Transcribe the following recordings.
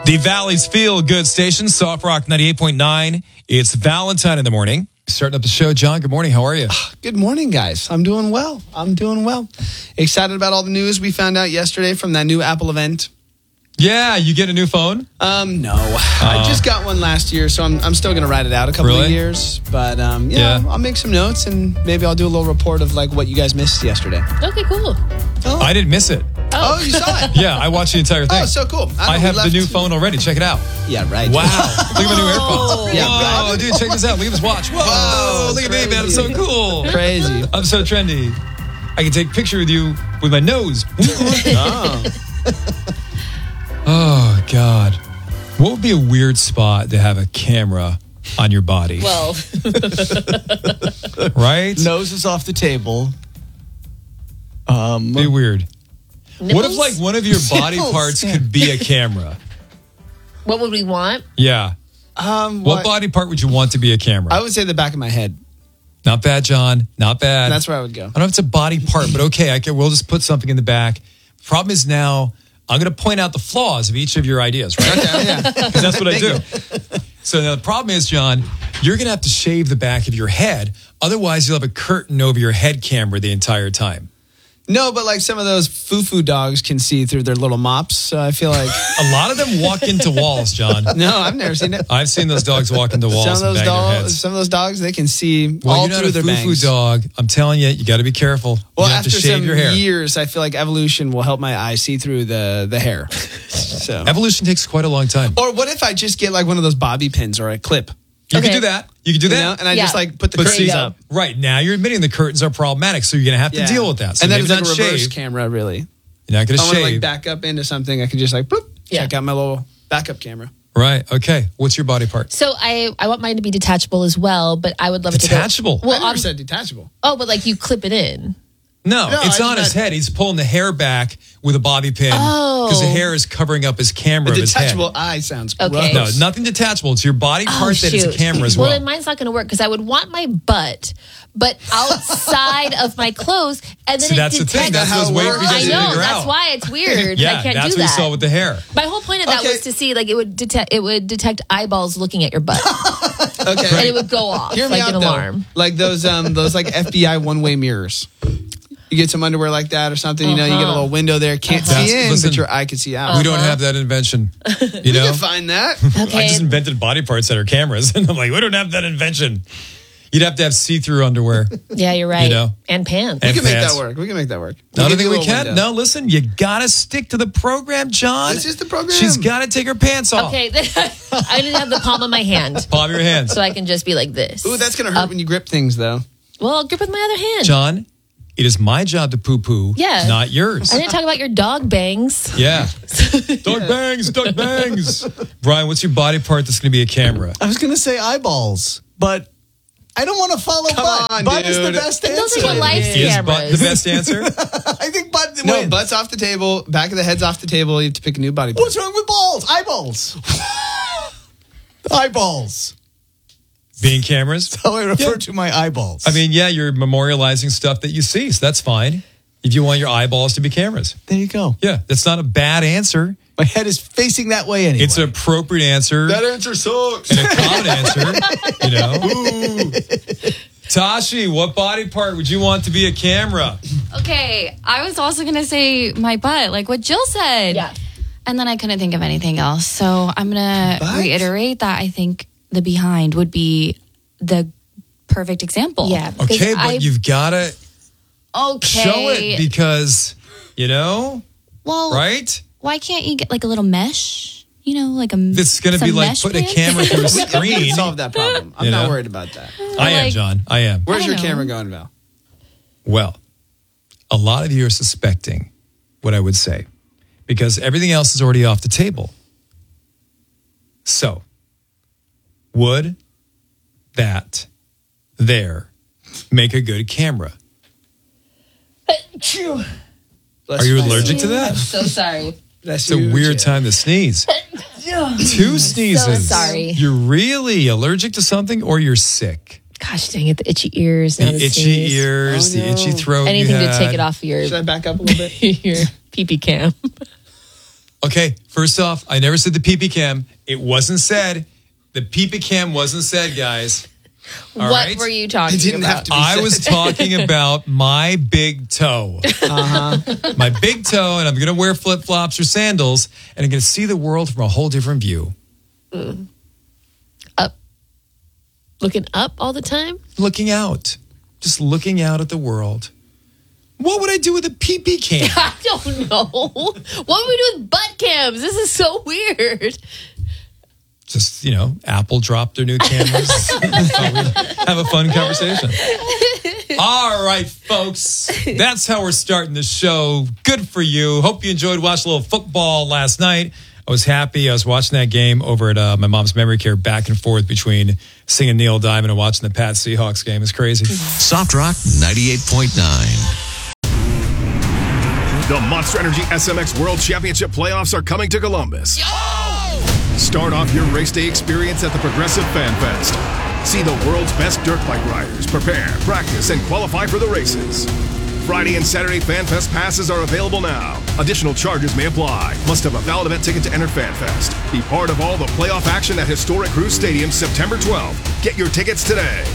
The Valley's Feel Good Station, Soft Rock 98.9. It's Valentine in the morning. Starting up the show, John. Good morning. How are you? Good morning, guys. I'm doing well. Excited about all the news we found out yesterday from that new Apple event. Yeah, you get a new phone? No. I just got one last year, so I'm still going to ride it out a couple of years. But, yeah, I'll make some notes, and maybe I'll do a little report of, like, what you guys missed yesterday. Okay, cool. Oh, I didn't miss it. oh you saw it? Yeah, I watched the entire thing. Oh, so cool. I have the new phone already. Check it out. Yeah, right. Wow. Look at my new AirPods. Yeah, Whoa, right. dude, check this out. Look at this watch. Whoa, look at me, man. I'm so cool. Crazy. I'm so trendy. I can take a picture with you with my nose. Oh. Oh, God. What would be a weird spot to have a camera on your body? Well, right? Nose is off the table. Be weird. nipples? What if, like, one of your body Nipples, parts yeah. could be a camera? What would we want? Yeah. What body part would you want to be a camera? I would say the back of my head. Not bad, John. Not bad. That's where I would go. I don't know if it's a body part, but okay, we'll just put something in the back. Problem is now, I'm going to point out the flaws of each of your ideas, right? Okay, yeah. Because that's what I do. So now the problem is, John, you're going to have to shave the back of your head. Otherwise, you'll have a curtain over your head camera the entire time. No, but like some of those foo-foo dogs can see through their little mops, so I feel like... A lot of them walk into walls, John. No, I've never seen it. I've seen those dogs walk into walls and bang their heads. Some of those dogs, they can see Well, all you're through not a their foo-foo bangs. dog. I'm telling you, you got to be careful. Well, you have after to shave some your hair. years, I feel like evolution will help my eyes see through the hair. So. Evolution takes quite a long time. Or what if I just get like one of those bobby pins or a clip? You Okay. can do that. You can do that. You know? And I just like put the But curtains see, up. right now you're admitting the curtains are problematic, so you're going to have to Yeah. deal with that. So and then maybe it's like not a reverse shave. camera, really. You're not going to I want to shave. like back up into something. I can just like, bloop, Yeah. check out my little backup camera. Right. Okay. What's your body part? So I want mine to be detachable as well, but I would love Detachable? it to go. I never Well, said detachable. but like you clip it in. No, No, it's I on just his head. He's pulling the hair back with a bobby pin because the hair is covering up his camera A of his head. detachable eye sounds Okay. gross. No, nothing detachable. It's your body part that is a camera as Well, well. then mine's not going to work because I would want my butt, but outside of my clothes, and then See, that's the thing. detects. That's how what's it waiting for works. you I guys to know. figure That's out. why it's weird. Yeah, I can't that's do what that. you saw with the hair. My whole point of that Okay. was to see like it would detect eyeballs looking at your butt, Okay. and it would go off Hear me like out, an though. alarm. Like those like FBI one-way mirrors. You get some underwear like that or something, you know, you get a little window there, can't That's- see in, listen, but your eye can see out. We don't have that invention. You You know? can find that. Okay. I just invented body parts that are cameras. And I'm like, we don't have that invention. You'd have to have see-through underwear. Yeah, you're right. You know. And pants. And We can make pants. that work. We can make that work. No, I don't We'll give think you a we little can. window. No, listen, you got to stick to the program, John. This is the program. She's got to take her pants off. Okay, I need to have the palm of my hand Palm your hands. so I can just be like this. Ooh, that's going to hurt when you grip things, though. Well, I'll grip with my other hand. John, it is my job to poo-poo, Yeah. not yours. I didn't talk about your dog bangs. Yeah. Dog bangs, dog bangs. Brian, what's your body part that's going to be a camera? I was going to say eyeballs, but I don't want to follow Come butt. on, butt is the dude. best Those answer. are your life Is butt cameras. the best answer? I think butt No, wins. butt's off the table. Back of the head's off the table. You have to pick a new body part. What's wrong with balls? Eyeballs. Eyeballs. Being cameras? How I refer to my eyeballs. I mean, yeah, you're memorializing stuff that you see, so that's fine. If you want your eyeballs to be cameras. there you go. Yeah, that's not a bad answer. My head is facing that way anyway. It's an appropriate answer That answer sucks. and a common answer, you know. Tashi, what body part would you want to be a camera? Okay, I was also going to say my butt, like what Jill said. Yeah. And then I couldn't think of anything else. So I'm going to reiterate that I think the behind would be the perfect example. Yeah. because Okay, but you've got to Okay. show it because, you know, well, right? why can't you get like a little mesh? You know, like a It's going to be some like mesh putting a pants? camera through a We screen. can solve that problem. I'm You not know? worried about that. I am, like- John. I am. Where's I your know. camera going, Val? Well, a lot of you are suspecting what I would say because everything else is already off the table. So, would that there make a good camera? Are you allergic to that? so sorry. It's a weird time to sneeze. Two sneezes. So sorry. You're really allergic to something or you're sick? Gosh dang it, the itchy ears. now The the itchy sneeze. ears, Oh, the itchy no. throat. Anything you to take had. it off your Should I back up a little bit? your pee-pee cam. Okay, first off, I never said the pee-pee cam. It wasn't said. The pee-pee cam wasn't said, guys. All what right? were you talking about? I was talking about my big toe. My big toe, and I'm going to wear flip-flops or sandals, and I'm going to see the world from a whole different view. Up. Looking up all the time? Looking out. Just looking out at the world. What would I do with a pee-pee cam? I don't know. What would we do with butt cams? This is so weird. Just, Apple dropped their new cameras. Have a fun conversation. All right, folks. That's how we're starting the show. Good for you. Hope you enjoyed watching a little football last night. I was happy. I was watching that game over at my mom's memory care, back and forth between singing Neil Diamond and watching the Pats Seahawks game. It's crazy. Soft Rock 98.9. The Monster Energy SMX World Championship playoffs are coming to Columbus. Start off your race day experience at the Progressive Fan Fest. See the world's best dirt bike riders prepare, practice, and qualify for the races. Friday and Saturday Fan Fest passes are available now. Additional charges may apply. Must have a valid event ticket to enter Fan Fest. Be part of all the playoff action at Historic Cruise Stadium September 12th. Get your tickets today.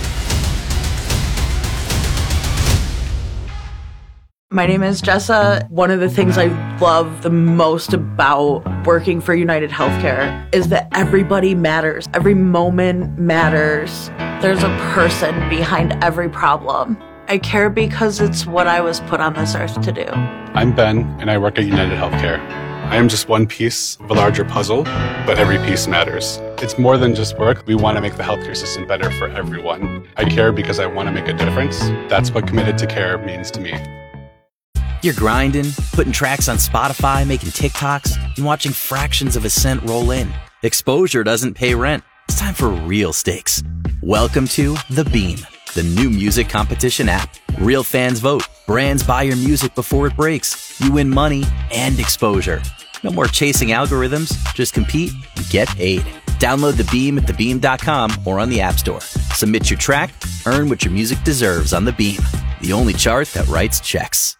My name is Jessa. One of the things I love the most about working for United Healthcare is that everybody matters. Every moment matters. There's a person behind every problem. I care because it's what I was put on this earth to do. I'm Ben, and I work at United Healthcare. I am just one piece of a larger puzzle, but every piece matters. It's more than just work. We want to make the healthcare system better for everyone. I care because I want to make a difference. That's what Committed to Care means to me. You're grinding, putting tracks on Spotify, making TikToks, and watching fractions of a cent roll in. Exposure doesn't pay rent. It's time for real stakes. Welcome to The Beam, the new music competition app. Real fans vote. Brands buy your music before it breaks. You win money and exposure. No more chasing algorithms. Just compete and get paid. Download The Beam at thebeam.com or on the App Store. Submit your track, earn what your music deserves on The Beam, the only chart that writes checks.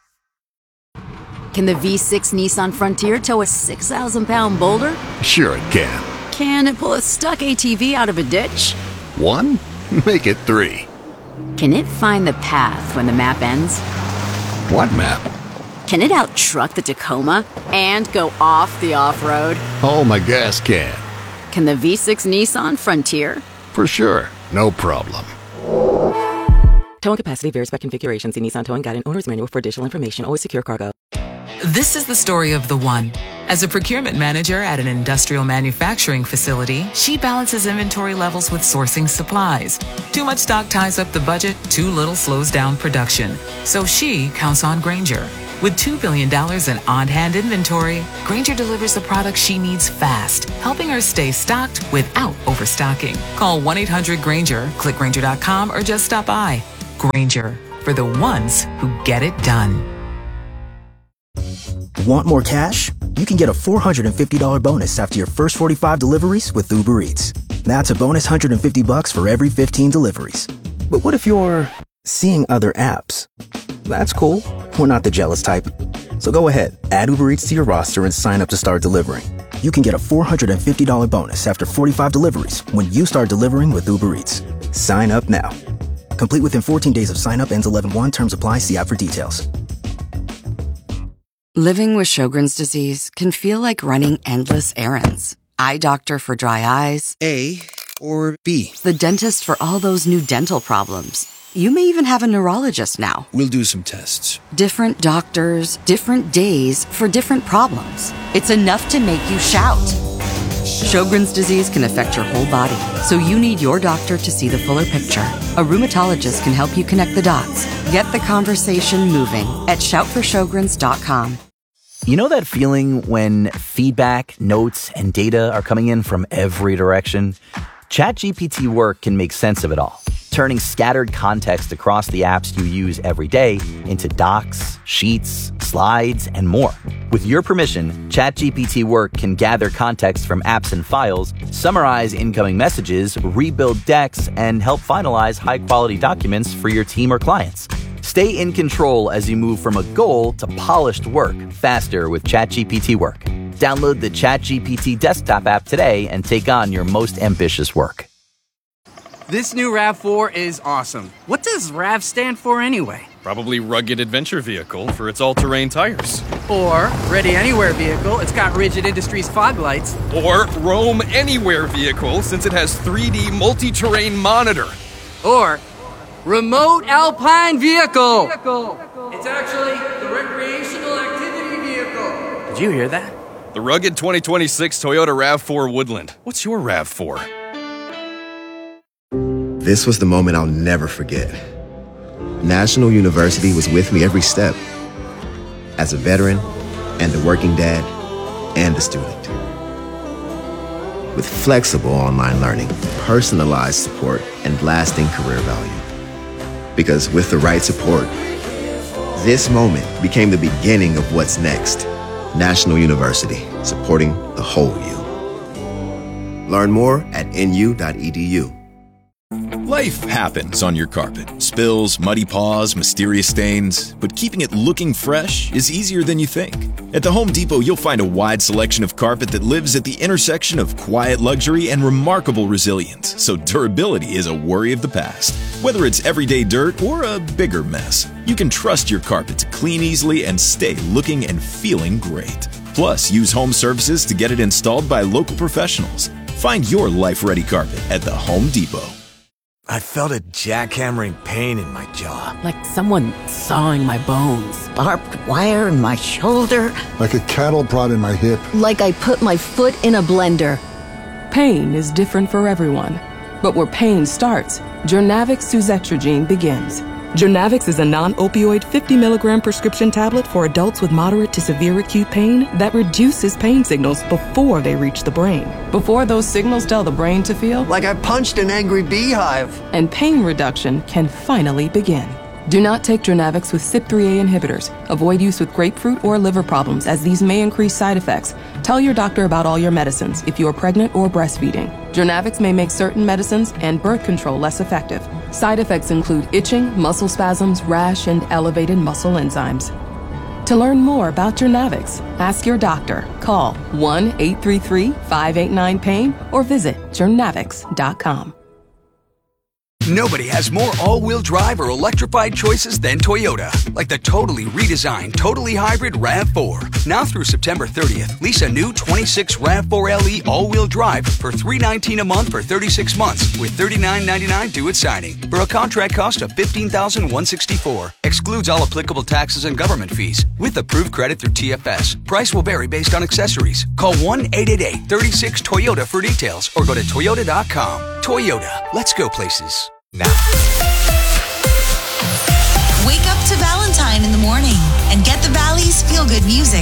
Can the V6 Nissan Frontier tow a 6,000-pound boulder? Sure it can. Can it pull a stuck ATV out of a ditch? 1? Make it 3. Can it find the path when the map ends? What map? Can it out-truck the Tacoma and go off the off-road? Oh, my gas can. Can the V6 Nissan Frontier? For sure. No problem. Towing capacity varies by configuration. See Nissan Towing Guide and Owner's Manual for additional information. Always secure cargo. This is the story of the one. As a procurement manager at an industrial manufacturing facility, she balances inventory levels with sourcing supplies. Too much stock ties up the budget, too little slows down production. So she counts on Grainger. With $2 billion in on-hand inventory, Grainger delivers the products she needs fast, helping her stay stocked without overstocking. Call 1-800-GRAINGER, click Grainger.com, or just stop by. Grainger, for the ones who get it done. Want more cash? You can get a $450 bonus after your first 45 deliveries with Uber Eats. That's a bonus $150 for every 15 deliveries. But what if you're seeing other apps? That's cool. We're not the jealous type. So go ahead, add Uber Eats to your roster and sign up to start delivering. You can get a $450 bonus after 45 deliveries when you start delivering with Uber Eats. Sign up now. Complete within 14 days of sign up, ends 11/1. Terms apply. See app for details. Living with Sjogren's disease can feel like running endless errands. Eye doctor for dry eyes. A or B? The dentist for all those new dental problems. You may even have a neurologist now. We'll do some tests. Different doctors, different days for different problems. It's enough to make you shout. Sjogren's disease can affect your whole body, so you need your doctor to see the fuller picture. A rheumatologist can help you connect the dots. Get the conversation moving at shoutforsjogrens.com. You know that feeling when feedback, notes, and data are coming in from every direction? ChatGPT Work can make sense of it all, turning scattered context across the apps you use every day into docs, sheets, slides, and more. With your permission, ChatGPT Work can gather context from apps and files, summarize incoming messages, rebuild decks, and help finalize high-quality documents for your team or clients. Stay in control as you move from a goal to polished work faster with ChatGPT Work. Download the ChatGPT desktop app today and take on your most ambitious work. This new RAV4 is awesome. What does RAV stand for anyway? Probably Rugged Adventure Vehicle for its all-terrain tires. Or Ready Anywhere Vehicle, it's got Rigid Industries fog lights. Or Roam Anywhere Vehicle, since it has 3D multi-terrain monitor. Or Remote Alpine Vehicle. It's actually the recreational activity vehicle. Did you hear that? The rugged 2026 Toyota RAV4 Woodland. What's your RAV4? This was the moment I'll never forget. National University was with me every step. As a veteran, and a working dad, and a student. With flexible online learning, personalized support, and lasting career value. Because with the right support, this moment became the beginning of what's next. National University, supporting the whole you. Learn more at nu.edu. Life happens on your carpet. Spills, muddy paws, mysterious stains. But keeping it looking fresh is easier than you think. At the Home Depot, you'll find a wide selection of carpet that lives at the intersection of quiet luxury and remarkable resilience. So durability is a worry of the past. Whether it's everyday dirt or a bigger mess, you can trust your carpet to clean easily and stay looking and feeling great. Plus, use home services to get it installed by local professionals. Find your life-ready carpet at the Home Depot. I felt a jackhammering pain in my jaw. Like someone sawing my bones. Barbed wire in my shoulder. Like a cattle prod in my hip. Like I put my foot in a blender. Pain is different for everyone. But where pain starts, Journavx Suzetrigine begins. Journavx is a non-opioid 50-milligram prescription tablet for adults with moderate to severe acute pain that reduces pain signals before they reach the brain. Before those signals tell the brain to feel like I punched an angry beehive. And pain reduction can finally begin. Do not take Journavx with CYP3A inhibitors. Avoid use with grapefruit or liver problems, as these may increase side effects. Tell your doctor about all your medicines if you are pregnant or breastfeeding. Journavx may make certain medicines and birth control less effective. Side effects include itching, muscle spasms, rash, and elevated muscle enzymes. To learn more about Journavx, ask your doctor. Call 1-833-589-PAIN or visit journavx.com. Nobody has more all-wheel drive or electrified choices than Toyota. Like the totally redesigned, totally hybrid RAV4. Now through September 30th, lease a new 26 RAV4 LE all-wheel drive for $319 a month for 36 months with $39.99 due at signing for a contract cost of $15,164. Excludes all applicable taxes and government fees with approved credit through TFS. Price will vary based on accessories. Call 1-888-36-TOYOTA for details or go to toyota.com. Toyota, let's go places. Now. Wake up to Valentine in the morning and get the Valley's feel-good music.